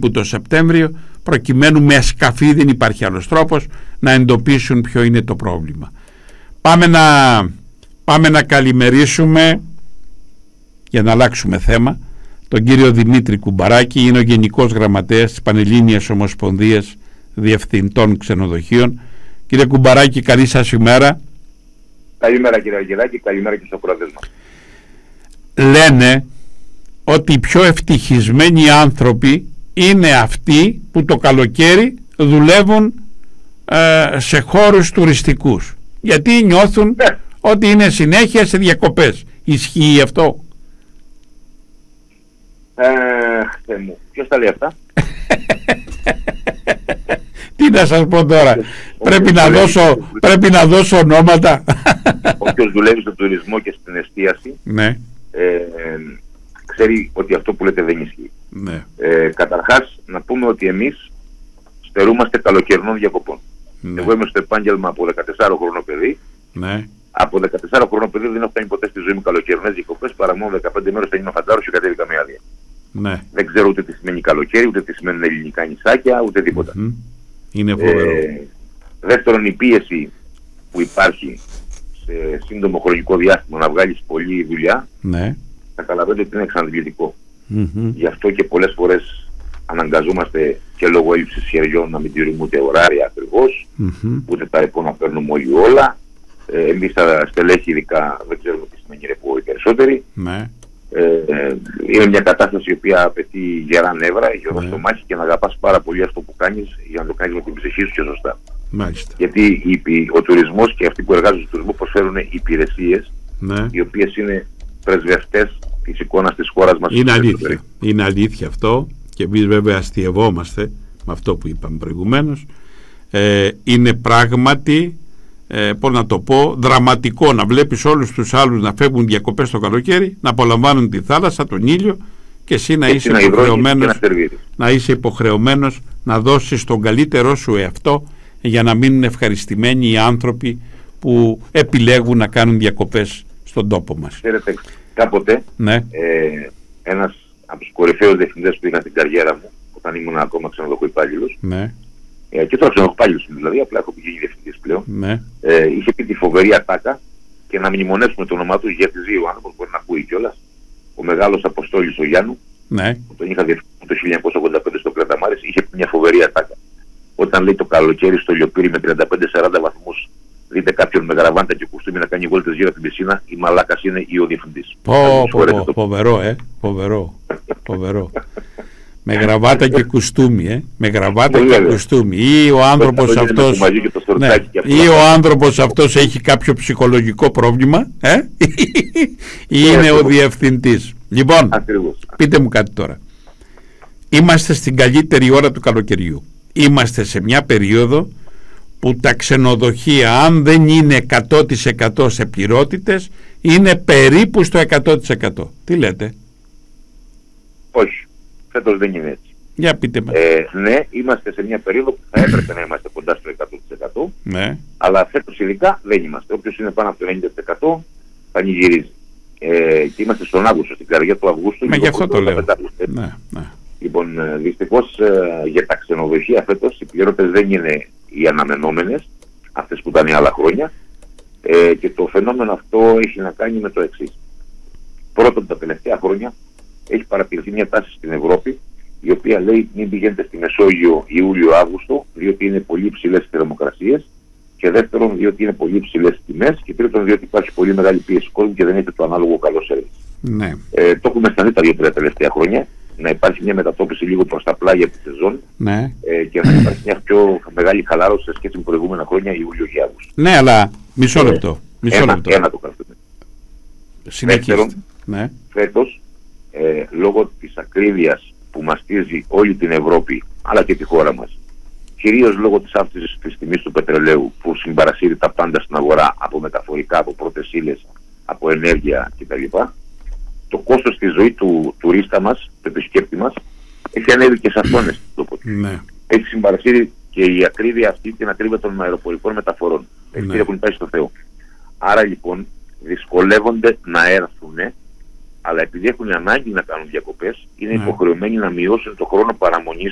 περίπου το Σεπτέμβριο, προκειμένου με σκαφή, δεν υπάρχει άλλος τρόπος, να εντοπίσουν ποιο είναι το πρόβλημα. Πάμε να καλημερίσουμε, για να αλλάξουμε θέμα, τον κύριο Δημήτρη Κουμπαράκη. Είναι ο Γενικός Γραμματέας της Πανελλήνιας Ομοσπονδίας Διευθυντών Ξενοδοχείων. Κύριε Κουμπαράκη, καλή σας ημέρα. Καλημέρα κύριε Αγγελάκη, καλημέρα και στους ακροατές μας. Λένε ότι οι πιο ευτυχισμένοι άνθρωποι είναι αυτοί που το καλοκαίρι δουλεύουν σε χώρους τουριστικούς, γιατί νιώθουν ότι είναι συνέχεια σε διακοπές. Ισχύει αυτό? Ποιος τα λέει αυτά? Τι να σας πω τώρα, πρέπει να δώσω ονόματα. Όποιος δουλεύει στον τουρισμό και στην εστίαση, ναι, ξέρει ότι αυτό που λέτε δεν ισχύει. Ναι. Καταρχάς να πούμε ότι εμείς στερούμαστε καλοκαιρινών διακοπών. Ναι. Εγώ είμαι στο επάγγελμα από 14 χρονό παιδί. Ναι. Από 14 χρονό παιδί δεν έχω κάνει ποτέ στη ζωή μου καλοκαιρινές διακοπές, παρά μόνο 15 μέρες θα είμαι φαντάρος και κατέβηκα με άδεια. Ναι. Δεν ξέρω ούτε τι σημαίνει καλοκαίρι, ούτε τι σημαίνουν ελληνικά νησάκια, ούτε τίποτα. Είναι φοβερό. Δεύτερον, η πίεση που υπάρχει σε σύντομο χρονικό διάστημα να βγάλεις πολλή δουλειά, ναι, καταλαβαίνετε ότι είναι εξαντλητικό. Γι' αυτό και πολλές φορές αναγκαζόμαστε και λόγω έλλειψης χεριών να μην τηρούμε ούτε ωράρια ακριβώς, ούτε τα ρεπό να παίρνουμε όλοι όλα. Εμείς τα στελέχη ειδικά δεν ξέρουμε τι σημαίνει ρεπό οι περισσότεροι. Ναι. Είναι μια κατάσταση η οποία απαιτεί γερά νεύρα, γερό στομάχι και να αγαπάς πάρα πολύ αυτό που κάνεις για να το κάνεις με την ψυχή σου και σωστά. Μάλιστα. Γιατί ο τουρισμός και αυτοί που εργάζονται στον τουρισμό προσφέρουν υπηρεσίες, ναι, οι οποίες είναι πρεσβευτές της εικόνας της χώρας μας. Είναι αλήθεια. Είναι αλήθεια αυτό, και εμείς βέβαια αστειευόμαστε με αυτό που είπαμε προηγουμένως. Είναι πράγματι, πώς να το πω, δραματικό να βλέπεις όλους τους άλλους να φεύγουν διακοπές το καλοκαίρι, να απολαμβάνουν τη θάλασσα, τον ήλιο, και εσύ να είσαι υποχρεωμένος να δώσεις τον καλύτερό σου εαυτό, για να μείνουν ευχαριστημένοι οι άνθρωποι που επιλέγουν να κάνουν διακοπές στον τόπο μας. Ξέρετε, κάποτε, ναι, ένας από τους κορυφαίους διευθυντές που είχα στην καριέρα μου, όταν ήμουν ακόμα ξενοδοχοϊπάλληλος, ναι, και τώρα ξενοδοχοϊπάλληλος δηλαδή, απλά έχω γίνει διευθυντής πλέον, ναι, είχε πει τη φοβερή ατάκα, και να μνημονεύσουμε το όνομά του, γιατί ζει ο άνθρωπος, μπορεί να ακούει κιόλας, ο μεγάλος Αποστόλης ο Γιάννου, ναι, που τον είχα διευθυντή το 1985 στο Κρεταμάρες, είχε πει μια φοβερή ατάκα. Όταν λέει το καλοκαίρι στο Λιοπύρι με 35-40 βαθμούς, δείτε κάποιον με γραβάντα και κουστούμι να κάνει βόλτες γύρω από την πισίνα, η μαλάκας είναι ή ο διευθυντής. Φοβερό. Με γραβάτα και κουστούμι, με γραβάτα και κουστούμι. Ή ο άνθρωπος αυτός, ή ο άνθρωπος αυτός έχει κάποιο ψυχολογικό πρόβλημα, ή είναι ο διευθυντής. Λοιπόν, πείτε μου κάτι τώρα. Είμαστε στην καλύτερη ώρα του καλοκαιριού. Είμαστε σε μια περίοδο που τα ξενοδοχεία, αν δεν είναι 100% σε πληρότητες, είναι περίπου στο 100%. Τι λέτε? Όχι, φέτος δεν είναι έτσι. Για πείτε μας. Ναι, είμαστε σε μια περίοδο που θα έπρεπε να είμαστε κοντά στο 100%, ναι, αλλά φέτος ειδικά δεν είμαστε. Όποιος είναι πάνω από το 90% θα νιγυρίζει. Και είμαστε στον Αύγουστο, στην καρδιά του Αυγούστου. Μα γι' αυτό το λέω. Ναι. Λοιπόν, δυστυχώς για τα ξενοδοχεία φέτος οι πληρότητες δεν είναι οι αναμενόμενες, αυτές που ήταν άλλα χρόνια, και το φαινόμενο αυτό έχει να κάνει με το εξής. Πρώτον, τα τελευταία χρόνια έχει παρατηρηθεί μια τάση στην Ευρώπη, η οποία λέει μην πηγαίνετε στη Μεσόγειο Ιούλιο-Αύγουστο, διότι είναι πολύ υψηλές θερμοκρασίες, και δεύτερον, διότι είναι πολύ υψηλές τιμές, και τρίτον, διότι υπάρχει πολύ μεγάλη πίεση κόσμου και δεν έχετε το ανάλογο καλό σερβις. Ναι. Το έχουμε αισθανθεί τα 2-3 τελευταία χρόνια, να υπάρχει μια μετατόπιση λίγο προς τα πλάγια τη σεζόν, ναι, και να υπάρχει μια πιο μεγάλη χαλάρωση σε σχέση με προηγούμενα χρόνια, Ιούλιο και Αύγουστο. Ναι, αλλά μισό λεπτό. Ένα το κρατούμε. Δεύτερον, ναι, φέτος, λόγω της ακρίβειας που μαστίζει όλη την Ευρώπη, αλλά και τη χώρα μας, κυρίως λόγω της αύξησης της τιμής του πετρελαίου που συμπαρασύρει τα πάντα στην αγορά, από μεταφορικά, από πρώτες ύλες, από ενέργεια κτλ., το κόστος της ζωής του τουρίστα μας, του επισκέπτη μας, έχει ανέβει και σε αυτόν. Ναι. Έχει συμπαρασύρει και η ακρίβεια αυτή, την ακρίβεια των αεροπορικών μεταφορών. Ναι. Έχουν πάει στο Θεό. Άρα λοιπόν δυσκολεύονται να έρθουν, αλλά επειδή έχουν ανάγκη να κάνουν διακοπές, είναι υποχρεωμένοι να μειώσουν το χρόνο παραμονής